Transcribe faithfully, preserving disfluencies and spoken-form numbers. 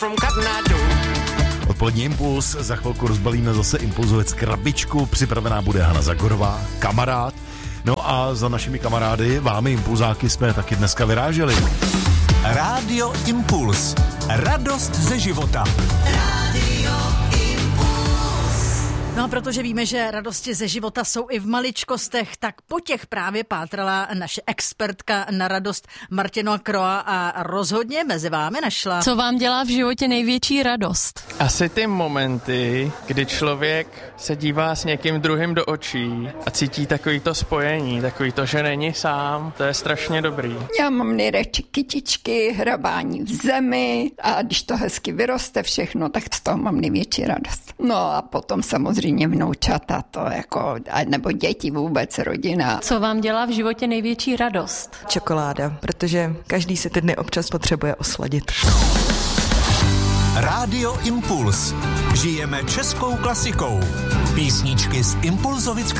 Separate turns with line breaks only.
Odpolední Impuls, za chvilku rozbalíme zase Impulzovec krabičku, připravená bude Hana Zagorová, kamarád. No a za našimi kamarády, vámi Impulzáky, jsme taky dneska vyráželi.
Rádio Impuls. Radost ze života. Rádio
Impuls. No a protože víme, že radosti ze života jsou i v maličkostech, tak po těch právě pátrala naše expertka na radost Martina Kroa a rozhodně mezi vámi našla.
Co vám dělá v životě největší radost?
Asi ty momenty, kdy člověk se dívá s někým druhým do očí a cítí takový to spojení, takový to, že není sám, to je strašně dobrý.
Já mám nejradši kytičky, hrabání v zemi a když to hezky vyroste všechno, tak z toho mám největší radost. No a potom samozřejmě vnoučata, to jako, nebo děti vůbec, rodina.
Co vám dělá v životě největší radost?
Čokoláda, protože každý si ty dny občas potřebuje osladit.
Rádio Impuls. Žijeme českou klasikou. Písničky z Impulzovic